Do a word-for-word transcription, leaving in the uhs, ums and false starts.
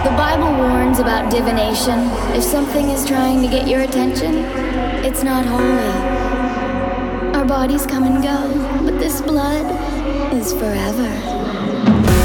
The Bible warns about divination. If something is trying to get your attention, it's not holy. Our bodies come and go, but this blood is forever.